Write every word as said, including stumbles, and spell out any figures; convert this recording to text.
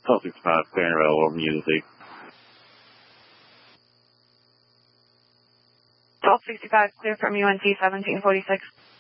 twelve sixty-five, clearing rail over music. twelve sixty-five, clear from U N T seventeen forty-six.